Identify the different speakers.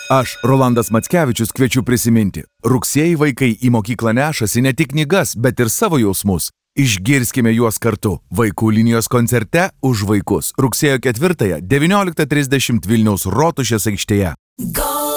Speaker 1: Aš, Rolandas Mackevičius, kviečiu prisiminti. Rugsėjį vaikai į mokyklą nešasi ne tik knygas, bet ir savo jausmus. Išgirskime juos kartu. Vaikų linijos koncerte Už vaikus. Rugsėjo 4-ąją 19:30 Vilniaus Rotušės aikštėje.